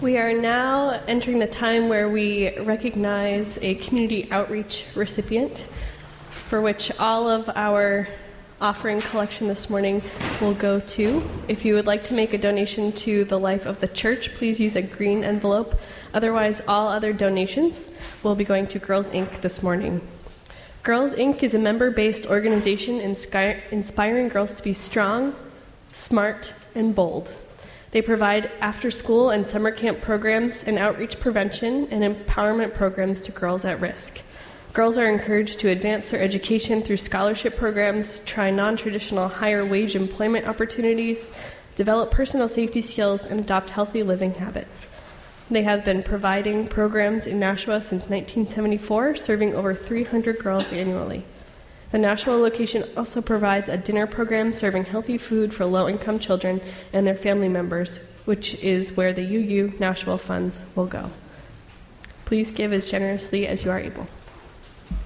We are now entering the time where we recognize a community outreach recipient, for which all of our offering collection this morning will go to. If you would like to make a donation to the life of the church, please use a green envelope. Otherwise, all other donations will be going to Girls Inc. this morning. Girls Inc. is a member-based organization inspiring girls to be strong, smart, and bold. They provide after-school and summer camp programs and outreach prevention and empowerment programs to girls at risk. Girls are encouraged to advance their education through scholarship programs, try non-traditional higher wage employment opportunities, develop personal safety skills, and adopt healthy living habits. They have been providing programs in Nashua since 1974, serving over 300 girls annually. The Nashua location also provides a dinner program serving healthy food for low-income children and their family members, which is where the UU Nashua funds will go. Please give as generously as you are able.